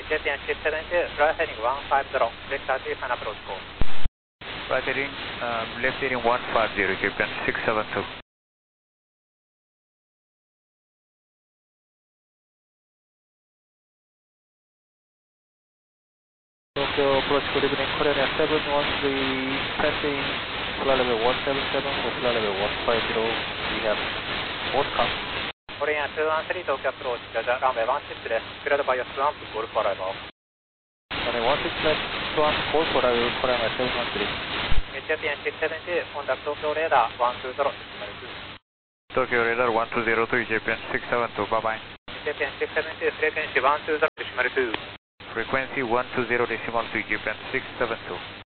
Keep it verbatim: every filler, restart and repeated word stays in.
Jet and six seven two, right heading one five zero, left thirty, final approach call. Right heading, um, left heading one five zero, Japan six seven two. Tokyo approach, good evening, Korean Air seven one three, passing flight level one seven seven for flight level one five zero, we have board count. Korean two one three, Tokyo approach, runway one sixです。Cleared by your slant, Golf arrival. Runway one six left, slant, Golf arrival, Korean Air seven one three. Jet and six seven two, contact Tokyo radar one two zero, Tokyo radar one two zero two, Japan six seven two, bye bye. Jet and six seven two, frequency one two zero, decimal two. Frequency one two zero decimal two, Japan six seven two.